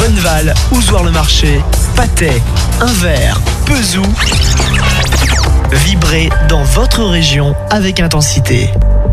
Bonneval, Ozoir-le-Marché, Patay, Anvers, Pezou. Vibrez dans votre région avec intensité.